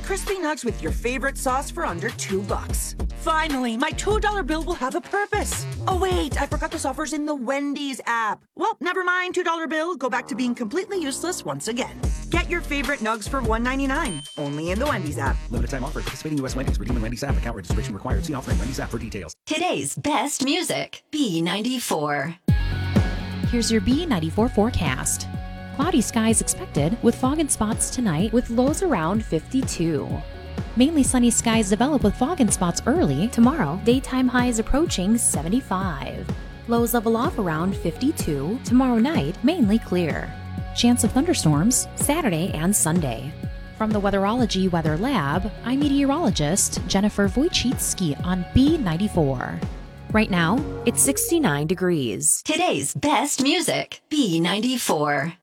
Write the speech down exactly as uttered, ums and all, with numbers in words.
crispy nugs with your favorite sauce for under two bucks. Finally, my two dollar bill will have a purpose. Oh wait, I forgot this offer's in the Wendy's app. Well, never mind, two dollar bill. Go back to being completely useless once again. Get your favorite nugs for one ninety-nine, only in the Wendy's app. Limited time offer. Participating U S Wendy's. Redeem in Wendy's app. Account registration required. See offering Wendy's app for details. Today's best music, B ninety-four. Here's your B ninety-four forecast. Cloudy skies expected with fog and spots tonight with lows around fifty-two. Mainly sunny skies develop with fog and spots early. Tomorrow, daytime highs approaching seventy-five. Lows level off around fifty-two. Tomorrow night, mainly clear. Chance of thunderstorms Saturday and Sunday. From the Weatherology Weather Lab, I'm meteorologist Jennifer Wojcicki on B ninety-four. Right now, it's sixty-nine degrees. Today's best music, B ninety-four.